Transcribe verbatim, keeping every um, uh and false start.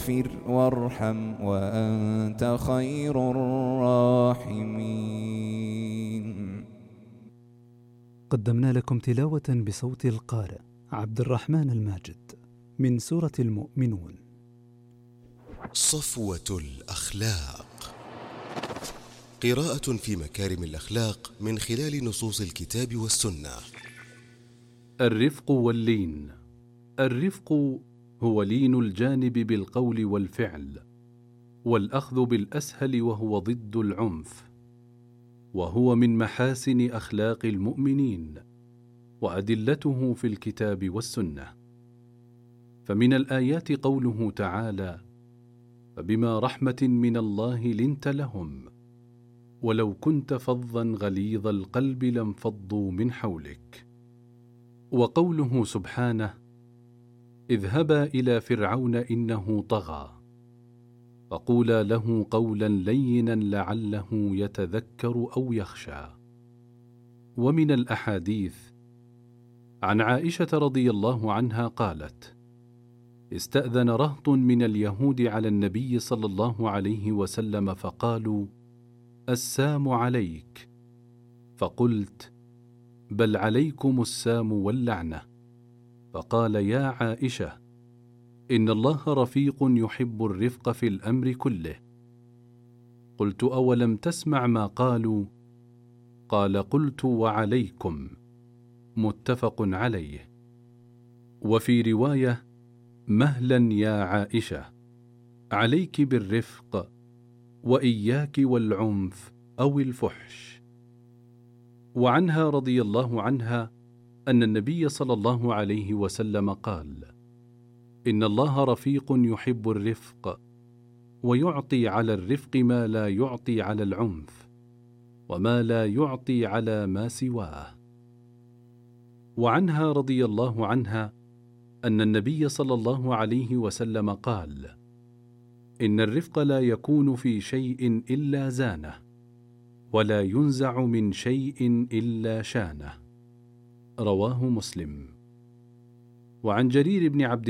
اغفر وارحم وأنت خير الراحمين. قدمنا لكم تلاوة بصوت القارئ عبد الرحمن الماجد من سورة المؤمنون. صفوة الأخلاق، قراءة في مكارم الأخلاق من خلال نصوص الكتاب والسنة. الرفق واللين. الرفق هو لين الجانب بالقول والفعل، والأخذ بالأسهل وهو ضد العنف، وهو من محاسن أخلاق المؤمنين وأدلته في الكتاب والسنة. فمن الآيات قوله تعالى: فبما رحمة من الله لنت لهم ولو كنت فظا غليظ القلب لانفضوا من حولك. وقوله سبحانه: اذهبا إلى فرعون إنه طغى فقولا له قولا لينا لعله يتذكر أو يخشى. ومن الأحاديث عن عائشة رضي الله عنها قالت: استأذن رهط من اليهود على النبي صلى الله عليه وسلم فقالوا: السام عليك، فقلت: بل عليكم السام واللعنة. فقال: يا عائشة، إن الله رفيق يحب الرفق في الأمر كله. قلت: أولم تسمع ما قالوا؟ قال: قلت: وعليكم. متفق عليه. وفي رواية: مهلا يا عائشة، عليك بالرفق وإياك والعنف أو الفحش. وعنها رضي الله عنها أن النبي صلى الله عليه وسلم قال: إن الله رفيق يحب الرفق ويعطي على الرفق ما لا يعطي على العنف وما لا يعطي على ما سواه. وعنها رضي الله عنها أن النبي صلى الله عليه وسلم قال: إن الرفق لا يكون في شيء إلا زانه، ولا ينزع من شيء إلا شانه. رواه مسلم. وعن جرير بن عبد